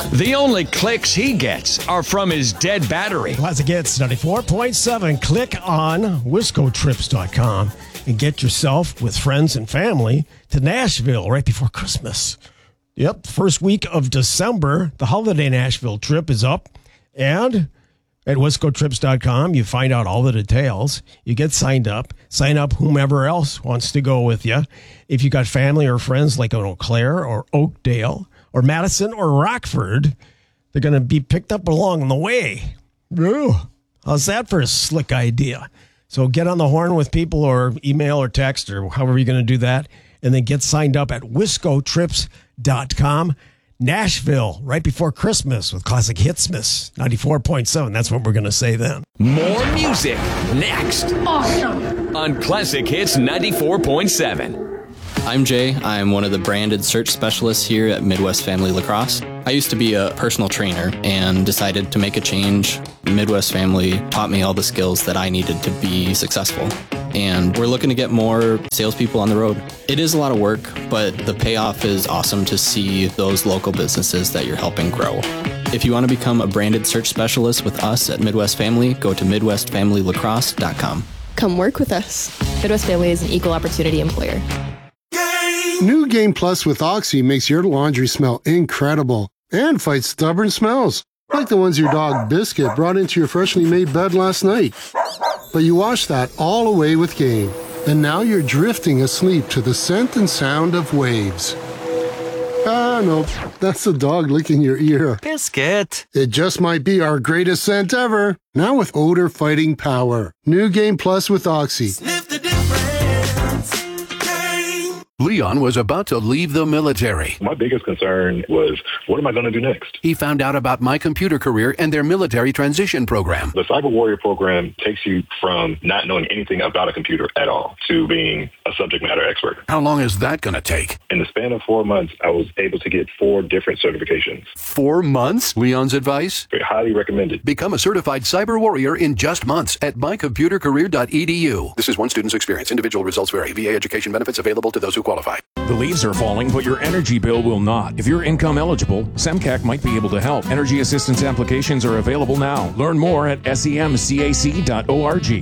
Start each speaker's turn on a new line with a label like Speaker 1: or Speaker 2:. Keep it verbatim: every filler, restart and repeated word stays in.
Speaker 1: The only clicks he gets are from his dead battery.
Speaker 2: Classic Hits ninety-four point seven. Click on Wisco Trips dot com and get yourself with friends and family to Nashville right before Christmas. Yep, first week of December, the holiday Nashville trip is up. And at Wisco Trips dot com, you find out all the details. You get signed up. Sign up whomever else wants to go with you. If you got family or friends like in Eau Claire or Oakdale or Madison or Rockford, they're going to be picked up along the way. Ooh, how's that for a slick idea? So get on the horn with people or email or text or however you're going to do that, and then get signed up at Wisco Trips dot com. Nashville, right before Christmas with Classic Hitsmas ninety-four point seven. That's what we're going to say then.
Speaker 1: More music next.
Speaker 3: Awesome.
Speaker 1: On Classic Hits ninety-four point seven.
Speaker 4: I'm Jay. I'm one of the branded search specialists here at Midwest Family Lacrosse. I used to be a personal trainer and decided to make a change. Midwest Family taught me all the skills that I needed to be successful. And we're looking to get more salespeople on the road. It is a lot of work, but the payoff is awesome to see those local businesses that you're helping grow. If you want to become a branded search specialist with us at Midwest Family, go to Midwest Family Lacrosse dot com.
Speaker 5: Come work with us. Midwest Family is an equal opportunity employer.
Speaker 6: New Game Plus with Oxy makes your laundry smell incredible and fights stubborn smells, like the ones your dog Biscuit brought into your freshly made bed last night. But you wash that all away with Game, and now you're drifting asleep to the scent and sound of waves. Ah, no, that's the dog licking your ear.
Speaker 7: Biscuit.
Speaker 6: It just might be our greatest scent ever, now with odor-fighting power. New Game Plus with Oxy.
Speaker 8: Sniff the difference.
Speaker 9: Leon was about to leave the military.
Speaker 10: My biggest concern was, what am I going to do next?
Speaker 9: He found out about My Computer Career and their military transition program.
Speaker 10: The Cyber Warrior program takes you from not knowing anything about a computer at all to being a subject matter expert.
Speaker 9: How long is that going to take?
Speaker 10: In the span of four months, I was able to get four different certifications.
Speaker 9: Four months? Leon's advice?
Speaker 10: Very highly recommended.
Speaker 9: Become a certified cyber warrior in just months at my computer career dot e d u. This is one student's experience. Individual results vary. V A education benefits available to those who qualify.
Speaker 11: The leaves are falling, but your energy bill will not. If you're income eligible, SEMCAC might be able to help. Energy assistance applications are available now. Learn more at semcac dot org.